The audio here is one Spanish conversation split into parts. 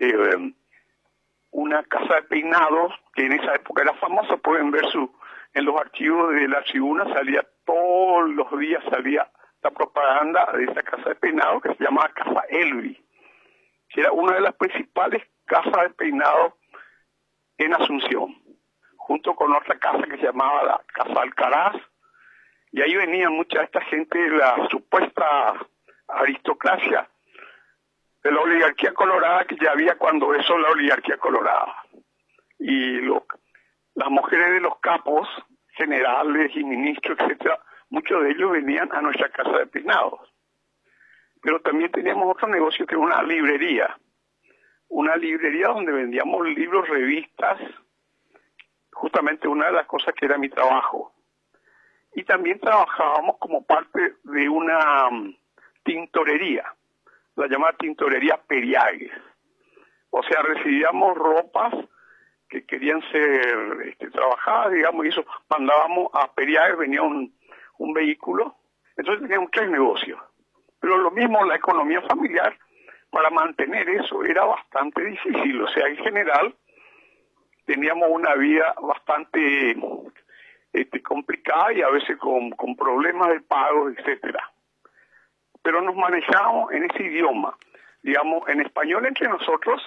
una casa de peinados que en esa época era famosa. Pueden ver en los archivos de la tribuna, salía todos los días, salía la propaganda de esa casa de peinados que se llamaba Casa Elvi, que era una de las principales casas de peinados en Asunción, junto con otra casa que se llamaba la Casa Alcaraz, y ahí venía mucha de esta gente de la supuesta aristocracia de la oligarquía colorada, que ya había cuando eso la oligarquía colorada. Y las mujeres de los capos, generales y ministros, etcétera, muchos de ellos venían a nuestra casa de peinados. Pero también teníamos otro negocio que era una librería donde vendíamos libros, revistas, justamente una de las cosas que era mi trabajo. Y también trabajábamos como parte de una tintorería, la llamada tintorería Periagues. O sea, recibíamos ropas que querían ser trabajadas, digamos, y eso mandábamos a Periagues, venía un vehículo. Entonces teníamos 3 negocios. Pero lo mismo, la economía familiar, para mantener eso era bastante difícil. O sea, en general, teníamos una vida bastante complicada y a veces con problemas de pago, etcétera. Pero nos manejábamos en ese idioma, digamos, en español entre nosotros,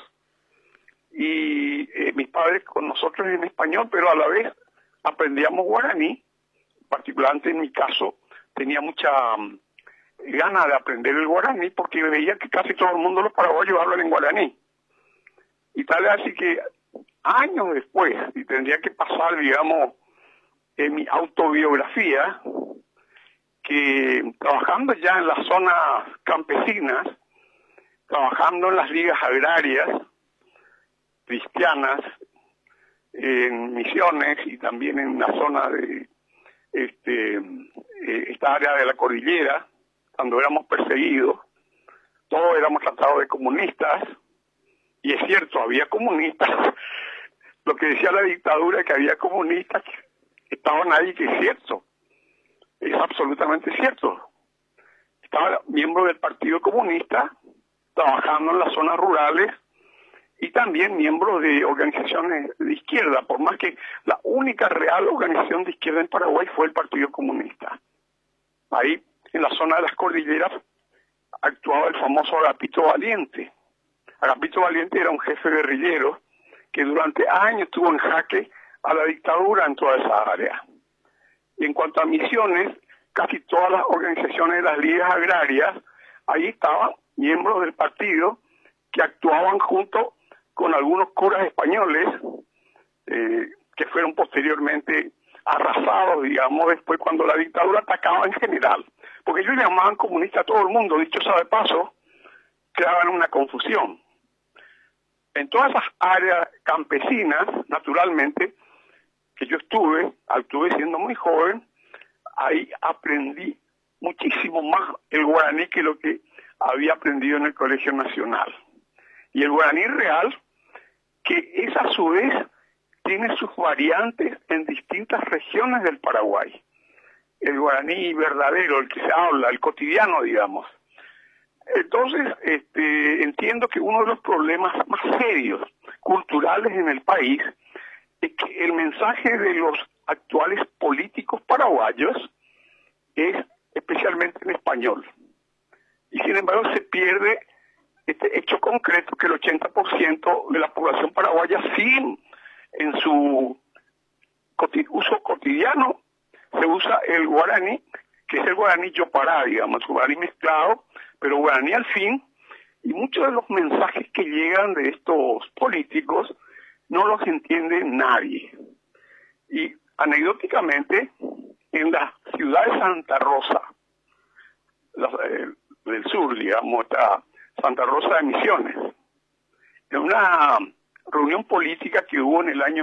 y mis padres con nosotros en español, pero a la vez aprendíamos guaraní. Particularmente en mi caso, tenía mucha gana de aprender el guaraní porque veía que casi todo el mundo, los paraguayos, hablan en guaraní. Y tal vez así que años después, y tendría que pasar, digamos, en mi autobiografía, que trabajando ya en las zonas campesinas, trabajando en las ligas agrarias cristianas, en Misiones y también en la zona de esta área de la cordillera, cuando éramos perseguidos, todos éramos tratados de comunistas, y es cierto, había comunistas. Lo que decía la dictadura, que había comunistas que estaban ahí, que es cierto, es absolutamente cierto. Estaba miembro del Partido Comunista, trabajando en las zonas rurales, y también miembro de organizaciones de izquierda, por más que la única real organización de izquierda en Paraguay fue el Partido Comunista. Ahí, en la zona de las cordilleras, actuaba el famoso Agapito Valiente. Agapito Valiente era un jefe guerrillero que durante años estuvo en jaque a la dictadura en toda esa área. Y en cuanto a Misiones, casi todas las organizaciones de las ligas agrarias, ahí estaban miembros del partido que actuaban junto con algunos curas españoles que fueron posteriormente arrasados, digamos, después cuando la dictadura atacaba en general. Porque ellos llamaban comunista a todo el mundo, dicho sea de paso, creaban una confusión. En todas esas áreas campesinas, naturalmente, que yo estuve siendo muy joven, ahí aprendí muchísimo más el guaraní que lo que había aprendido en el Colegio Nacional. Y el guaraní real, que es a su vez, tiene sus variantes en distintas regiones del Paraguay. El guaraní verdadero, el que se habla, el cotidiano, digamos. Entonces, entiendo que uno de los problemas más serios, culturales en el país, es que el mensaje de los actuales políticos paraguayos es especialmente en español. Y sin embargo se pierde este hecho concreto, que el 80% de la población paraguaya sí, en su uso cotidiano, se usa el guaraní, que es el guaraní yopará, digamos, guaraní mezclado, pero guaraní al fin, y muchos de los mensajes que llegan de estos políticos no los entiende nadie. Y anecdóticamente, en la ciudad de Santa Rosa, del sur, digamos, está Santa Rosa de Misiones, en una reunión política que hubo en el año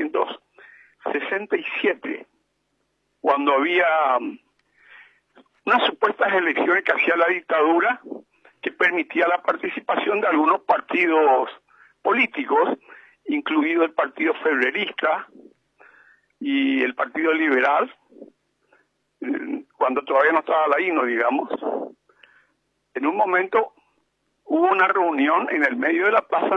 1967, cuando había unas supuestas elecciones que hacía la dictadura, que permitía la participación de algunos partidos políticos, incluido el Partido Febrerista y el Partido Liberal, cuando todavía no estaba la INO, digamos. En un momento hubo una reunión en el medio de la plaza